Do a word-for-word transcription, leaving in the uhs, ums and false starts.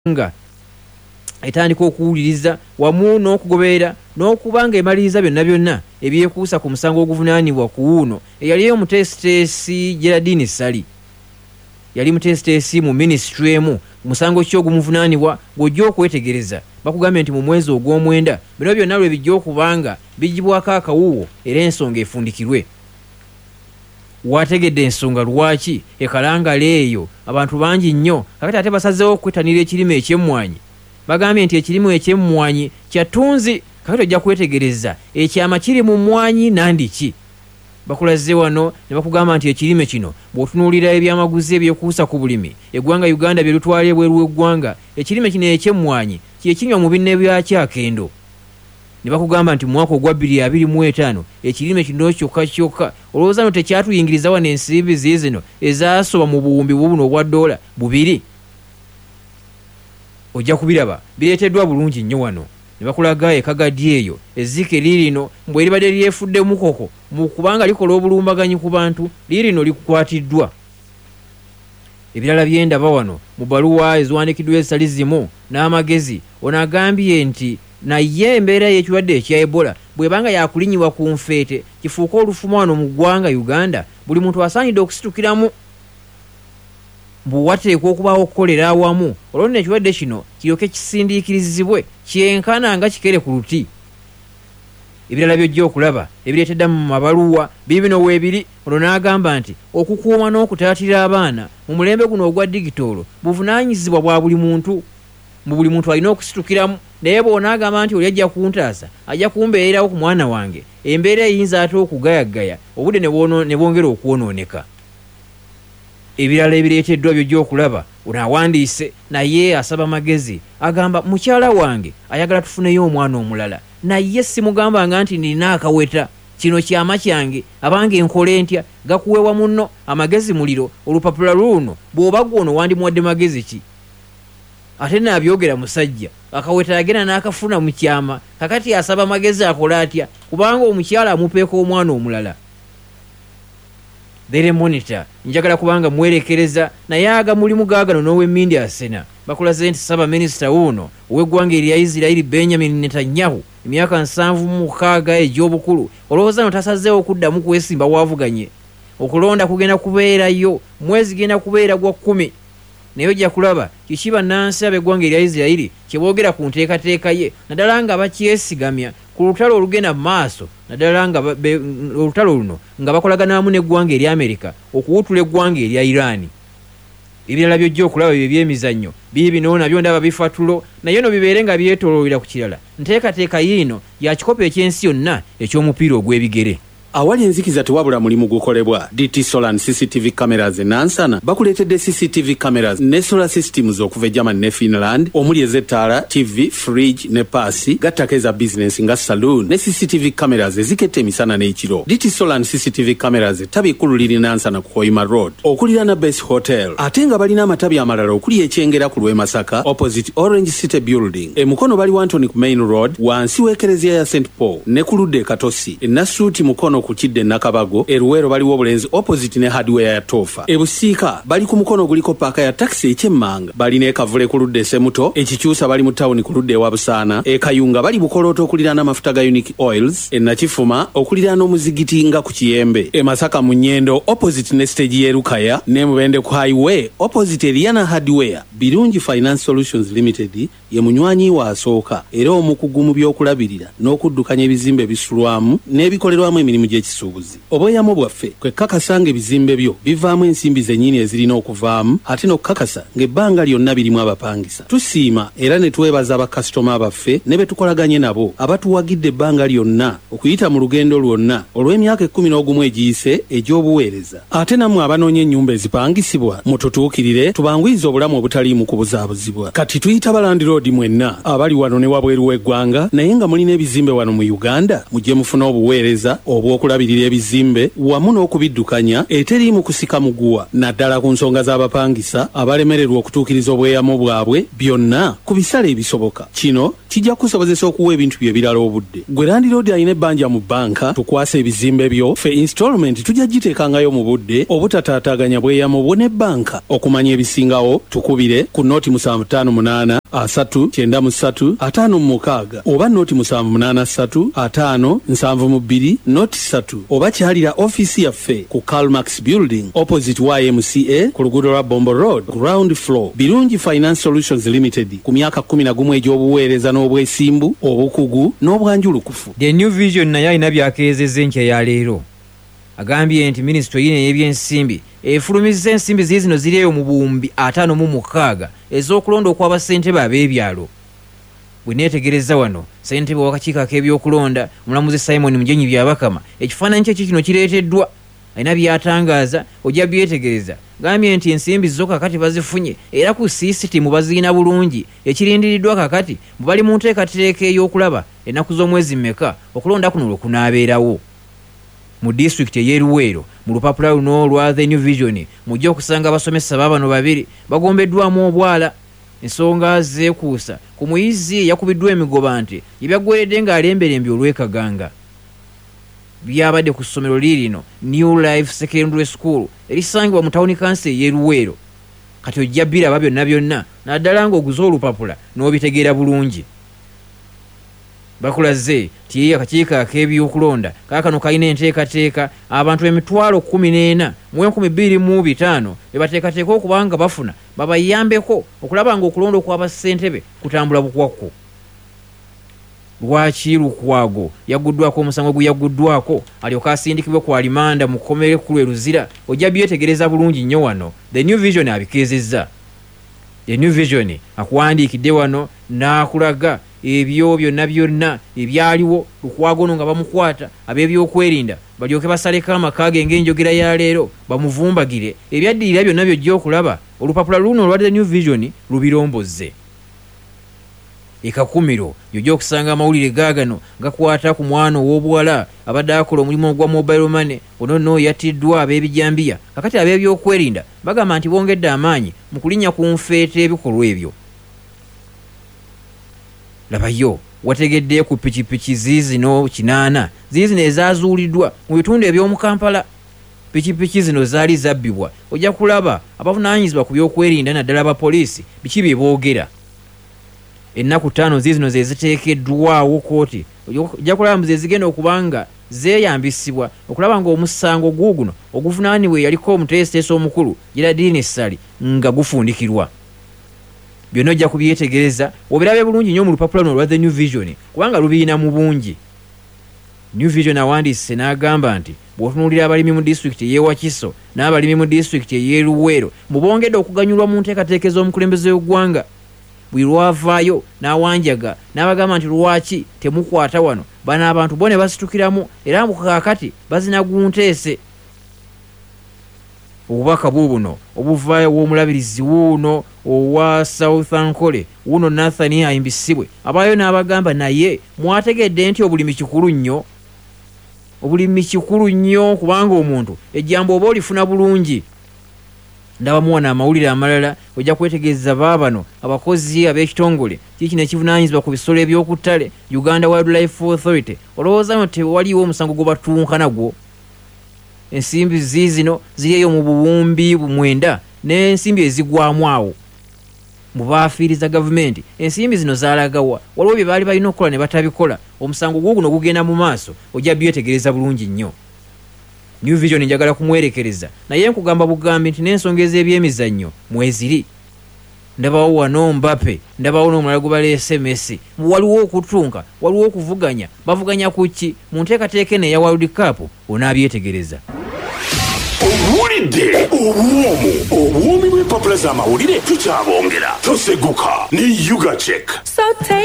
nga etandika okuwuliriza wamu n'okugoberera n'okubanga emaliriza byonna byonna ebyekuusa ku musango oguvunaanibwa ku wuuno eyaliyo omutesitesi Geraldine Sali yali mutesitesi mu ministry emu musango ki ogumuvunaanibwa gw'ojja okwetegereza bakugambye nti mu mwezi ogw'omwenda bino byonna lwe bijja okubanga bigibwako akawuwo era ensonga efundikirwe. Wategedde ensonga lwaki ekalangala eyo abantu bangi nnyo kakati ate basazeewo okwetanira ekirime ekyemmwanyi bagambye nti ekirimu ekyemmwanyi kyatunzi kakati ojja kwetegereza ekyama kiri mu mmwanyi nandiki bakulaze wano ne bakugamba nti ekirime kino bw'otunuulira ebyamaguzi ebyekuusa ku bulimi eggwanga Uganda bye lutwala ebweru w'eggwanga ekirime kino ekyemmwanyi kye kinywa mu binne byakyakendo ne bakugamba nti mu mwaka ogwa bbiri abiri mu etaano ekirime kino kyokka kyokka olowooza no tekyatuyingiriza wano ensimbi ziizino ezaasoba mu buwumbi bubuno obwa ddoola bubiri ojja kubiraba bireeteddwa bulungi nnyo wano ne bakulaga ekagadi eyo ezzike liirino mbwe libadde lyefudde mukoko mu kubanga likola obulumbaganyi ku bantu liirino likukwatiddwa. Ebirala byendaba wano mu baluwa eziwandikiddwa ezitali zimu n'amagezi ono agambye nti naye embeera y'ekirwadde ekya Ebola bw'ebanga yakulinyibwa ku nfeete kifuuka olufumo wano mu ggwanga Uganda buli muntu asaanidde okusitukiramu buwateekwa okubaawo okukolera awamu olwonna ekirwadde kino kiryoke kisindiikirizibwe kyenkana nga kikere ku luti. Ebirala byojja okulaba ebireetedda mu mabaluwa biibino weebiri olwo n'agamba nti okukuuma n'okutaatira abaana mu mulembe guno ogwa digitoolo buvunaanyizibwa bwa buli muntu mu buli muntu alina okusitukiramu naye bw'onaagamba nti oli ajja kuntaasa ajja kumbeererawo ku mwana wange embeera eyinza ate okugayagaya obudde ne bwongera okwonooneka. Ebirala ebireeteddwa byojja okulaba onaawandiise naye asaba magezi agamba mukyala wange ayagala tufuneyo omwana omulala naye simugambanga nti nina akaweta kino kyama kyange abange enkole ntya gakuweewa munno amagezi muliro olupapula luno bw'oba gwono wandimuwadde magezi ki ate naabyogera musajja akaweta agenda n'akafuna mu kyama kakati asaba magezi akola atya kubanga omukyala amupeeko omwana omulala. Daily Monitor njagala kubanga mwerekereza naye aga mulimu gaagano n'ow'emmindi asena bakulaze nti saba minisita wuno ow'eggwanga erya Isirairi Benjamin Netanyahu emyaka nsanvu mu mukaaga egy'obukulu olowooza no tasazeewo okuddamu kwesimba waavuganye okulonda kugenda kubeerayo mwezi genda kubeera gwa kkumi naye ojja kulaba kiki bannansi ab'eggwanga erya Isirairi kye boogera ku nteekateeka ye naddala nga bakyesigamya ku lutalo olugenda mu maaso naddala nga olutalo luno nga bakolaganamu n'eggwanga erya Amerika okuwutula eggwanga erya Iran. Ebirala byojja okulaba bye byemizannyo biibino nabyo ndaba bifatulo naye no bibeere nga byetooloolera ku kirala nteekateeka yiino ya kikopo eky'ensi yonna eky'omupiira ogw'ebigere. Awali enzikiza tewabula mulimu gukolebwa D T Solar C C T V cameras enansana bakuleetedde C C T V cameras ne solar systems okuva e Germany ne Finland omuli ezettaala T V fridge ne paasi gattako eza business nga saloon ne C C T V cameras eziketta emisana n'ekiro. D T Solar C C T V cameras ettabi ekkulu liri nansana ku Koima Road okuliraana Base Hotel ate nga balina amatabi amalala okuli ekyengera ku lw'e Masaka opposite Orange City Building emukono bali Wantoni ku Main Road wansi w'ekereziya ya Saint Paul ne ku ludde e Katosi enasuuti mukono ku Kidde Nakabago eruwero baliwo obulenzi opposite ne hardware ya Tofa ebusiika bali ku mukono guliko paaka ya taxi ekyemmanga bali ne kavule ku ludde Semuto ekikyusa bali mu tawuni ku ludde ewa Busaana ekayunga bali bukolooto okuliraana amafuta ga Unique Oils enakifuma okuliraana omuzigiti nga ku Kiyembe e Masaka mu Nnyendo opposite ne stage y'Erukaya ne Mubende ku highway opposite Eliana hardware Birungi Finance Solutions Limited ye munywanyi wa asooka era omukugu mu by'okulabirira n'okuddukanya ebizimbe bisulwamu n'ebikolerwamu emirimu gy'ekisuubuzi. Obweyamo bwaffe kwe kakasanga ebizimbe byo bivaamu ensimbi zennyini ezirina okuvaamu ate n'okukakasa ng'ebbanga lyonna birimu abapangisa. Tusiima era ne twebaza bakasitoma baffe ne be tukolaganye nabo abatuwagidde ebbanga lyonna okuyita mu lugendo lwonna olw'emyaka ekkumi n'ogumu egiyise egy'obuweereza. Ate nammwe abanoonya ennyumba ezipangisibwa mututuukirire tubanguyize obulamu obutaliimu kubuzaabuzibwa. Kati tuyita balandiroodi mwenna abali wano ne wabweru w'eggwanga naye nga mulina ebizimbe wano mu Uganda mujje mufune obuweereza obwo n'okulabirira ebizimbe wamu n'okubiddukanya eteri mu kusika muguwa naddala ku nsonga z'abapangisa abalemererwa okutuukiriza obweyamo bwabwe byonna ku bisale ebisoboka. Kino kijja kusobozesa okuwa ebintu bye birala obudde. Gwe landiroodi alina ebbanja mu bbanka tukwasa ebizimbe byo fe installment tujja giteekangayo mu budde obutataataganya bweyamo bwo n'ebbanka. Okumanya ebisingawo tukubire ku nooti musanvu ttaano munaana asatu kyenda mu ssatu ataano mu mukaaga oba nooti musanvu munaana ssatu ataano nsanvu mu bbiri nooti ssatu oba kyalira ofiisi yaffe ku Calmax Building opposite Y M C A ku luguudo lwa Bombo Road ground floor. Birungi Finance Solutions Limited ku myaka kumi na gumu egy'obuweereza n'obwesimbu obukugu n'obwanjulukufu. The New Vision naye alina byakeezezza enkya ya leero. Agambye nti minisitule yine y'ebyensimbi efulumizza ensimbi ziizino zirieyo mu buwumbi ataano mu mukaaga ez'okulonda okwaba ssentebe ab'ebyalo. Bwe neetegereza wano ssentebe w'akakiiko ak'ebyokulonda omulamuzi Simon Mujenyi Byabakama ekifaananyi kye kino kireeteddwa alina by'atangaaza ojja byetegereza. Gambye nti ensimbi zo kakati bazifunye era ku sisitimu baziina bulungi. Ekirindiriddwa kakati bwe bali mu nteekateeka ey'okulaba ennaku z'omwezi mmeka okulonda kuno lwe kunaabeerawo. Mu district ey'e Luweero mu lupapula luno lwa The New Vision mujja okusanga abasomesa baabano babiri bagombeddwamu obwala. Ensonga zeekuusa ku muyizi yakubiddwa emigoba nti ebyaggweredde ng'alemberembye olw'ekaganga. Byabadde ku ssomero lirino New Life Secondary School erisangibwa mu tawuni kansi ey'e Luweero. Kati ojja biraba byonna byonna naddala ng'oguza olupapula n'obitegeera bulungi. Bakulaze ti akakiiko ak'ebyokulonda kaakano kalina enteekateeka abantu emitwalo kkumi n'ena mu enkumi bbiri mu bitaano be bateekateeka okubanga bafuna babayambeko okulaba ng'okulonda okw'abassentebe kutambula bukwakku. Lwaki Lukwago yaguddwako omusango gwe yaguddwako alyoka asindikibwe ku alimanda mu kkomere ku lwe Luzira ojja byetegereza bulungi nnyo wano. The New Vision abikeezezza. The New Vision akuwandiikidde wano n'akulaga ebyo byonna byonna ebyaliwo Lukwago ono nga bamukwata ab'ebyokwerinda balyoke basaleko amaka ge ng'enjogera ya leero bamuvumbagire ebyaddirira byonna byojja okulaba olupapula luno olwa The New Vision lubirombozze. Ekakumiro yojja okusanga amawulire gaagano gakwata ku mwana ow'obuwala abadde akola omulimu ogwa mobile money ono nno yattiddwa ab'ebijambiya. Kakati ab'ebyokwerinda bagamba nti bongedde amaanyi mu kulinnya ku nfeete ebikolwa ebyo. Labayo wategedde ku pikipiki ziizino kinaana ziizino ezaazuuliddwa mu bitundu eby'omu Kampala. Pikipiki zino zaali zabbibwa. Ojja kulaba abavunaanyizibwa ku byokwerinda naddala ba poliisi biki bye boogera. Ennaku ttaano ziizino ze ziteekeddwawo kooti. Ojja kulaba mbu ze zigenda okubanga zeeyambisibwa okulaba ng'omusango guuguno oguvunaanibwa yaliko omuteesiteesi omukulu Geraldine Ssali nga gufundikirwa. Byonna ojja kubyetegereza obirabe bulungi nnyo mu lupapula luno olwa The New Vision kubanga lubiina mu bungi. New Vision awandiise n'agamba nti bw'otunuulira abalimi mu disitulikiti ey'e Wakiso n'abalimi mu disitulikiti ey'e Luweero mubongedde okuganyulwa mu nteekateeka z'omukulembeze w'eggwanga. Bwe lwavaayo n'awanjaga n'abagamba nti lwaki temukwata wano bano abantu bo ne basitukiramu era mbu kaakati bazinagunteese. Obubaka buubuno obuvaayo w'omulabirizi wuuno owa South Ankole wuuno Nathan ayimbisibwe abaayo n'abagamba naye mwategedde nti obulimi kikulu nnyo. Obulimi kikulu nnyo kubanga omuntu ejjambo oba olifuna bulungi. Ndabamuwa n'amawulire amalala ojja kwetegereza baabano abakozi ab'ekitongole kikino ekivunaanyizibwa ku bisolo eby'okuttale Uganda Wildlife Authority. Olowooza nti tewaliwo omusango gwe batunka nagwo. Ensimbi ziizino zirieyo mu buwumbi mwenda n'ensimbi ezigwamu awo. Mu baafiiriza gavumenti ensimbi zino zaalagawa waliwo bye baali balina okukola ne batabikola. Omusango guuguno gugenda mu maaso ojja byetegereza bulungi nnyo. New Vision njagala kumwerekereza naye nkugamba bugambi nti n'ensonga ez'ebyemizannyo mweziri. Ndabawo wano Mbappe, ndabawo n'omulala gwe baleese Messi. Waliwo okutunka, waliwo okuvuganya. Bavuganya ku ki? Mu nteekateeka eno eya World Cup onaabyetegereza. Owulidde obwomu obwomi bw'empapula z'amawulire tukyabongera toseguka ne Yuga Check.